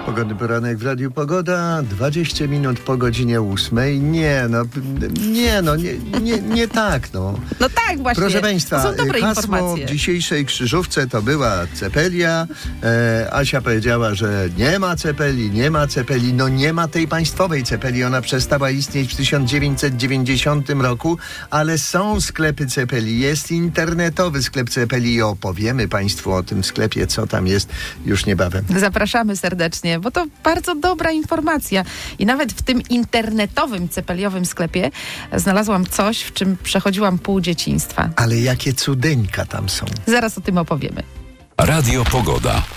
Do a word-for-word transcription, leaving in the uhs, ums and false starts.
Pogodny poranek w Radiu Pogoda, dwadzieścia minut po godzinie ósmej. Nie, no, nie, no, nie, nie, nie tak, no. No tak, właśnie. Proszę Państwa, to są dobre hasło informacje. w dzisiejszej krzyżówce to była Cepelia. E, Asia powiedziała, że nie ma Cepeli, nie ma Cepeli. No nie ma tej państwowej Cepeli. Ona przestała istnieć w tysiąc dziewięćset dziewięćdziesiątym roku, ale są sklepy Cepeli. Jest internetowy sklep Cepeli i opowiemy Państwu o tym sklepie, co tam jest już niebawem. Zapraszamy serdecznie, bo to bardzo dobra informacja. I nawet w tym internetowym cepeliowym sklepie znalazłam coś, w czym przechodziłam pół dzieciństwa. Ale jakie cudeńka tam są. Zaraz o tym opowiemy. Radio Pogoda.